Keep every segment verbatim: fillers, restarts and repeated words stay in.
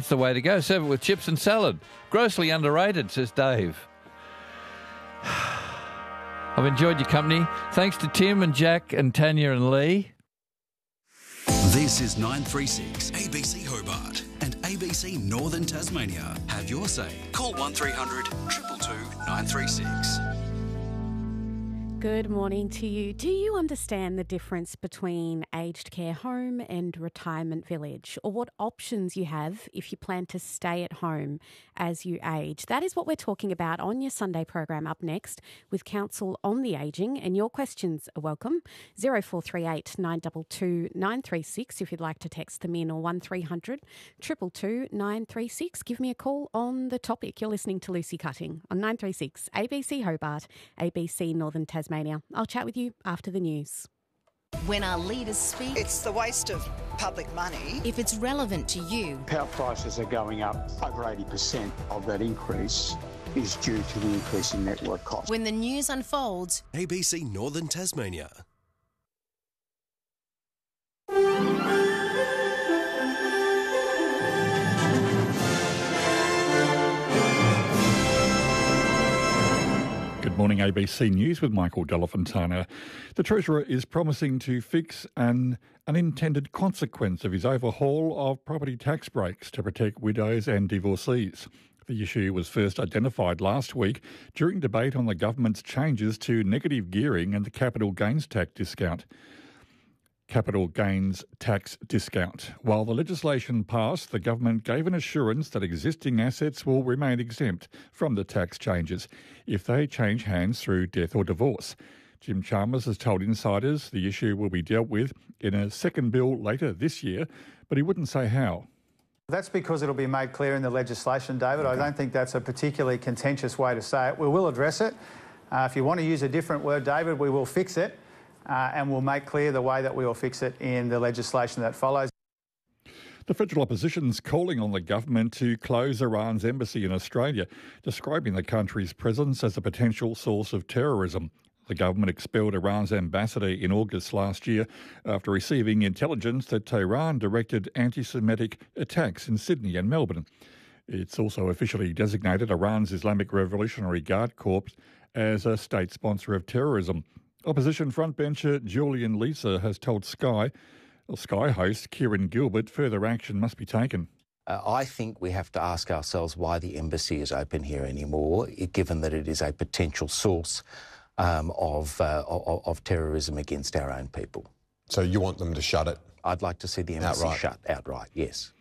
the way to go. Serve it with chips and salad. Grossly underrated, says Dave. I've enjoyed your company. Thanks to Tim and Jack and Tanya and Lee. This is nine three six A B C Hobart and A B C Northern Tasmania. Have your say. Call one three hundred two two two nine three six. Good morning to you. Do you understand the difference between aged care home and retirement village, or what options you have if you plan to stay at home as you age? That is what we're talking about on your Sunday program up next with Council on the Ageing, and your questions are welcome. zero four three eight nine two two nine three six if you'd like to text them in, or one three hundred two two two nine three six. Give me a call on the topic. You're listening to Lucy Cutting on nine three six A B C Hobart, A B C Northern Tasmania. I'll chat with you after the news. When our leaders speak, it's the waste of public money. If it's relevant to you, power prices are going up. Over eighty percent of that increase is due to the increase in network costs. When the news unfolds, A B C Northern Tasmania. Good morning, A B C News with Michael Delafontana. The Treasurer is promising to fix an unintended consequence of his overhaul of property tax breaks to protect widows and divorcees. The issue was first identified last week during debate on the government's changes to negative gearing and the capital gains tax discount. Capital gains tax discount. While the legislation passed, the government gave an assurance that existing assets will remain exempt from the tax changes if they change hands through death or divorce. Jim Chalmers has told insiders the issue will be dealt with in a second bill later this year, but he wouldn't say how. That's because it'll be made clear in the legislation, David. Okay. I don't think that's a particularly contentious way to say it. We will address it. Uh, if you want to use a different word, David, we will fix it. Uh, and we'll make clear the way that we will fix it in the legislation that follows. The federal opposition's calling on the government to close Iran's embassy in Australia, describing the country's presence as a potential source of terrorism. The government expelled Iran's ambassador in August last year after receiving intelligence that Tehran directed anti-Semitic attacks in Sydney and Melbourne. It's also officially designated Iran's Islamic Revolutionary Guard Corps as a state sponsor of terrorism. Opposition frontbencher Julian Leeser has told Sky, well, Sky host Kieran Gilbert, further action must be taken. Uh, I think we have to ask ourselves why the embassy is open here anymore, given that it is a potential source um, of, uh, of of terrorism against our own people. So you want them to shut it? I'd like to see the embassy outright. shut outright, yes.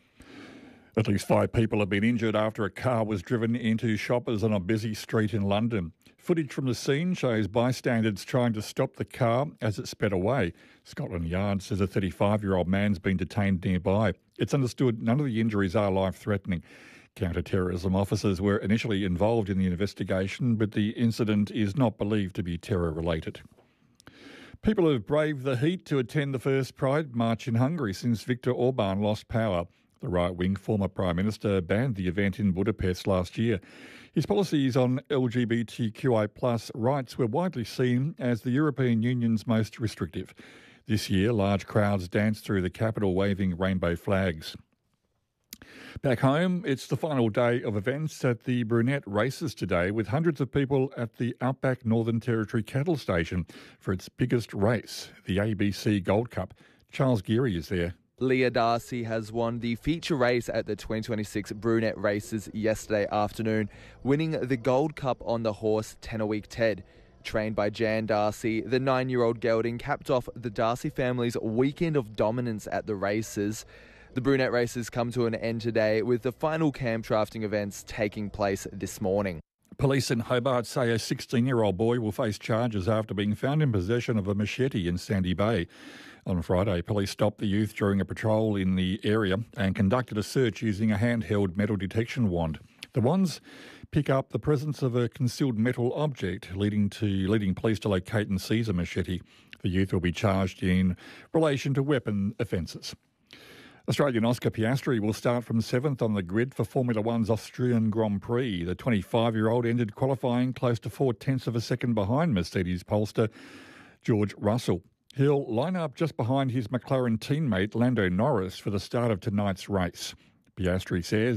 At least five people have been injured after a car was driven into shoppers on a busy street in London. Footage from the scene shows bystanders trying to stop the car as it sped away. Scotland Yard says a thirty-five-year-old man's been detained nearby. It's understood none of the injuries are life-threatening. Counter-terrorism officers were initially involved in the investigation, but the incident is not believed to be terror-related. People have braved the heat to attend the first Pride March in Hungary since Viktor Orban lost power. The right-wing former Prime Minister banned the event in Budapest last year. His policies on L G B T Q I plus rights were widely seen as the European Union's most restrictive. This year, large crowds danced through the capital waving rainbow flags. Back home, it's the final day of events at the Brunette Races today, with hundreds of people at the Outback Northern Territory Cattle Station for its biggest race, the A B C Gold Cup. Charles Geary is there. Leah Darcy has won the feature race at the twenty twenty-six Brunette Races yesterday afternoon, winning the Gold Cup on the horse Ten a Week Ted. Trained by Jan Darcy, the nine-year-old gelding capped off the Darcy family's weekend of dominance at the races. The Brunette Races come to an end today, with the final camp drafting events taking place this morning. Police in Hobart say a sixteen-year-old boy will face charges after being found in possession of a machete in Sandy Bay. On Friday, police stopped the youth during a patrol in the area and conducted a search using a handheld metal detection wand. The wands pick up the presence of a concealed metal object, leading to leading police to locate and seize a machete. The youth will be charged in relation to weapon offences. Australian Oscar Piastri will start from seventh on the grid for Formula One's Austrian Grand Prix. The twenty-five-year-old ended qualifying close to four-tenths of a second behind Mercedes polster George Russell. He'll line up just behind his McLaren teammate Lando Norris for the start of tonight's race. Piastri says